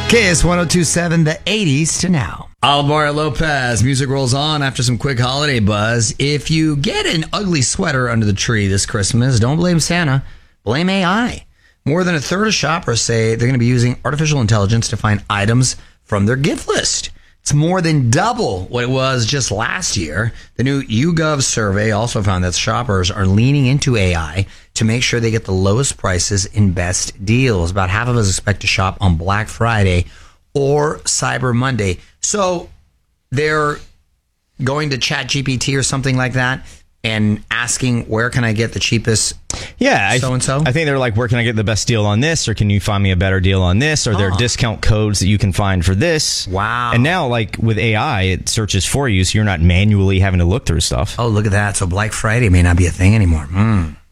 Kiss 1027, the 80s to now. Alvaro Lopez. Music rolls on after some quick holiday buzz. If you get an ugly sweater under the tree this Christmas, don't blame Santa. Blame AI. More than a third of shoppers say they're going to be using artificial intelligence to find items from their gift list. It's more than double what it was just last year. The new YouGov survey also found that shoppers are leaning into AI to make sure they get the lowest prices and best deals. About half of us expect to shop on Black Friday or Cyber Monday. So they're going to ChatGPT or something like that and asking, where can I get the cheapest so-and-so? I think they're like, where can I get the best deal on this? Or can you find me a better deal on this? Or there are discount codes that you can find for this. Wow. And now, like with AI, it searches for you, so you're not manually having to look through stuff. Oh, look at that. So Black Friday may not be a thing anymore.